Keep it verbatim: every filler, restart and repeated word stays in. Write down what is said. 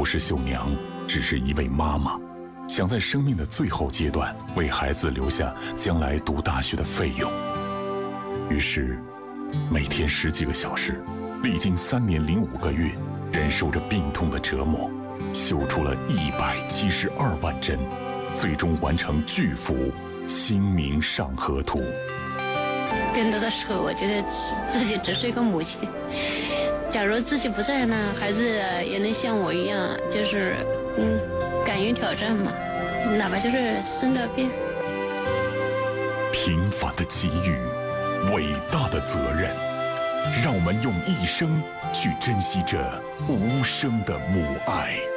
不是绣娘，只是一位妈妈，想在生命的最后阶段为孩子留下将来读大学的费用。于是，每天十几个小时，历经三年零五个月，忍受着病痛的折磨，绣出了一百七十二万针，最终完成巨幅《清明上河图》。 更多的时候，我觉得自己只是一个母亲。假如自己不在呢，孩子也能像我一样，就是嗯，敢于挑战嘛，哪怕就是生了病。 平凡的机遇，伟大的责任，让我们用一生去珍惜这无声的母爱。